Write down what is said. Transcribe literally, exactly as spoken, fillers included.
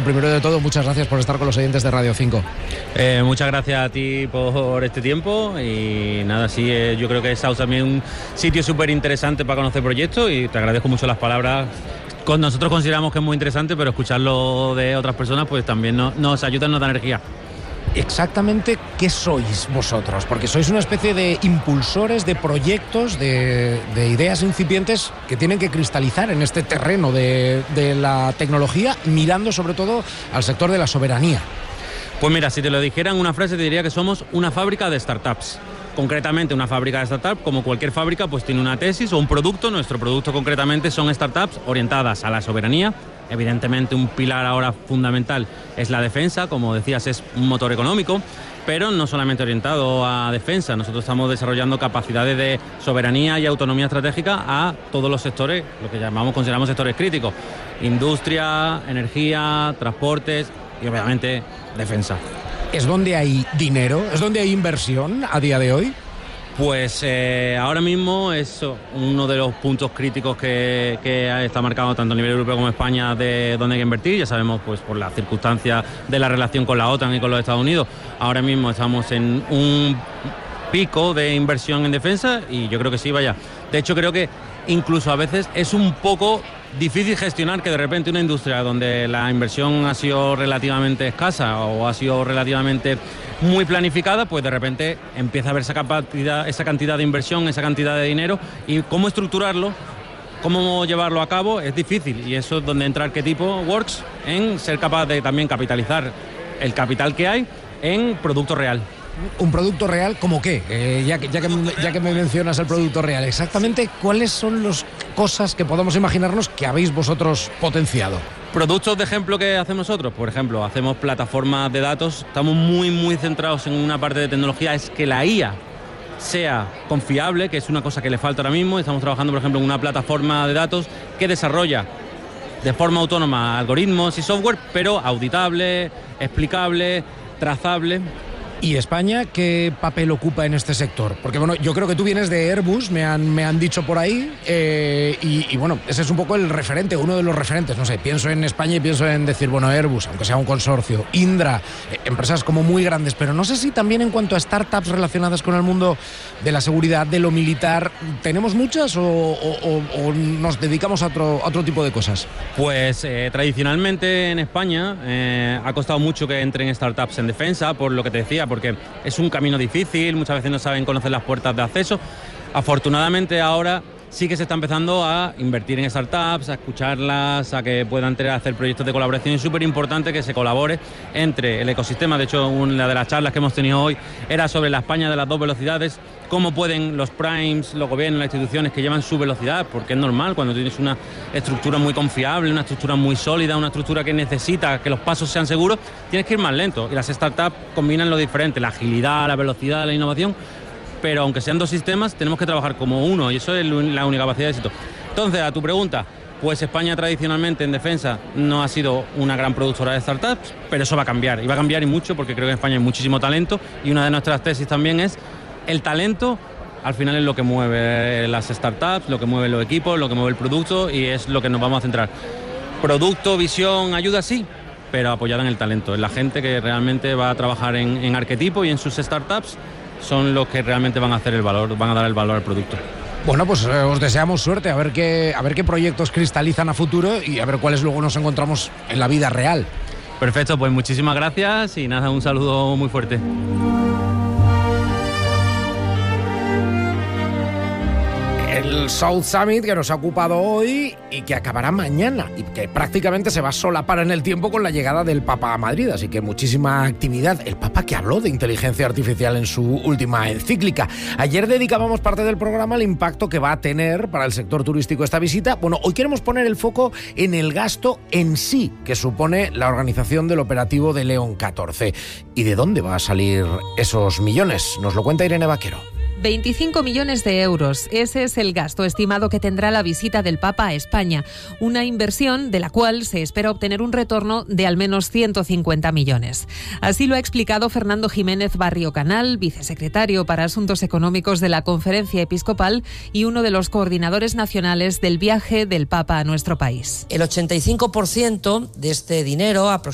primero de todo, muchas gracias por estar con los oyentes de Radio cinco. Eh, muchas gracias a ti por este tiempo y nada, sí, eh, yo creo que es South también un sitio súper interesante para conocer proyectos y te agradezco mucho las palabras. Con nosotros consideramos que es muy interesante, pero escucharlo de otras personas pues también nos, nos ayuda, nos da energía. Exactamente, ¿qué sois vosotros? Porque sois una especie de impulsores de proyectos, de, de ideas incipientes que tienen que cristalizar en este terreno de, de la tecnología, mirando sobre todo al sector de la soberanía. Pues mira, si te lo dijera en una frase te diría que somos una fábrica de startups. Concretamente una fábrica de startups, como cualquier fábrica, pues tiene una tesis o un producto. Nuestro producto concretamente son startups orientadas a la soberanía. Evidentemente un pilar ahora fundamental es la defensa, como decías es un motor económico, pero no solamente orientado a defensa, nosotros estamos desarrollando capacidades de soberanía y autonomía estratégica a todos los sectores, lo que llamamos, consideramos sectores críticos, industria, energía, transportes y obviamente defensa. ¿Es donde hay dinero? ¿Es donde hay inversión a día de hoy? Pues eh, ahora mismo es uno de los puntos críticos que, que está marcado tanto a nivel europeo como España de dónde hay que invertir. Ya sabemos, pues por las circunstancias de la relación con la OTAN y con los Estados Unidos, ahora mismo estamos en un pico de inversión en defensa y yo creo que sí, vaya. De hecho, creo que incluso a veces es un poco difícil gestionar que de repente una industria donde la inversión ha sido relativamente escasa o ha sido relativamente muy planificada, pues de repente empieza a haber esa capacidad, esa cantidad de inversión, esa cantidad de dinero, y cómo estructurarlo, cómo llevarlo a cabo es difícil, y eso es donde entra Arquetipo Works, en ser capaz de también capitalizar el capital que hay en producto real. ¿Un producto real como qué? Eh, ya, que, ya, que, ya que me mencionas el producto real, exactamente cuáles son las cosas que podemos imaginarnos que habéis vosotros potenciado. Productos de ejemplo que hacemos nosotros, por ejemplo, hacemos plataformas de datos, estamos muy muy centrados en una parte de tecnología, es que la I A sea confiable, que es una cosa que le falta ahora mismo. Estamos trabajando, por ejemplo, en una plataforma de datos que desarrolla de forma autónoma algoritmos y software, pero auditable, explicable, trazable. ¿Y España qué papel ocupa en este sector? Porque bueno, yo creo que tú vienes de Airbus, me han, me han dicho por ahí, eh, y, y bueno, ese es un poco el referente, uno de los referentes, no sé, pienso en España y pienso en decir, bueno, Airbus, aunque sea un consorcio, Indra, eh, empresas como muy grandes, pero no sé si también en cuanto a startups relacionadas con el mundo de la seguridad, de lo militar, ¿tenemos muchas o, o, o nos dedicamos a otro, a otro tipo de cosas? Pues eh, tradicionalmente en España eh, ha costado mucho que entren startups en defensa, por lo que te decía, porque es un camino difícil, muchas veces no saben conocer las puertas de acceso. Afortunadamente ahora sí que se está empezando a invertir en startups, a escucharlas, a que puedan hacer proyectos de colaboración. Es súper importante que se colabore entre el ecosistema. De hecho, una de las charlas que hemos tenido hoy era sobre la España de las dos velocidades, cómo pueden los primes, los gobiernos, las instituciones que llevan su velocidad, porque es normal cuando tienes una estructura muy confiable, una estructura muy sólida, una estructura que necesita que los pasos sean seguros, tienes que ir más lento. Y las startups combinan lo diferente, la agilidad, la velocidad, la innovación, pero aunque sean dos sistemas, tenemos que trabajar como uno, y eso es la única capacidad de éxito. Entonces, a tu pregunta, pues España tradicionalmente en defensa no ha sido una gran productora de startups, pero eso va a cambiar, y va a cambiar y mucho, porque creo que en España hay muchísimo talento, y una de nuestras tesis también es el talento. Al final es lo que mueve las startups, lo que mueve los equipos, lo que mueve el producto, y es lo que nos vamos a centrar. Producto, visión, ayuda, sí, pero apoyada en el talento, en la gente que realmente va a trabajar en, en Arquetipo y en sus startups, son los que realmente van a hacer el valor, van a dar el valor al producto. Bueno, pues eh, os deseamos suerte, a ver qué, a ver qué proyectos cristalizan a futuro y a ver cuáles luego nos encontramos en la vida real. Perfecto, pues muchísimas gracias y nada, un saludo muy fuerte. El South Summit que nos ha ocupado hoy y que acabará mañana y que prácticamente se va a solapar en el tiempo con la llegada del Papa a Madrid, así que muchísima actividad. El Papa que habló de inteligencia artificial en su última encíclica. Ayer dedicábamos parte del programa al impacto que va a tener para el sector turístico esta visita. Bueno, hoy queremos poner el foco en el gasto en sí que supone la organización del operativo de León catorce. ¿Y de dónde va a salir esos millones? Nos lo cuenta Irene Vaquero. veinticinco millones de euros. Ese es el gasto estimado que tendrá la visita del Papa a España. Una inversión de la cual se espera obtener un retorno de al menos ciento cincuenta millones. Así lo ha explicado Fernando Jiménez Barrio Canal, vicesecretario para Asuntos Económicos de la Conferencia Episcopal y uno de los coordinadores nacionales del viaje del Papa a nuestro país. El ochenta y cinco por ciento de este dinero, aproximadamente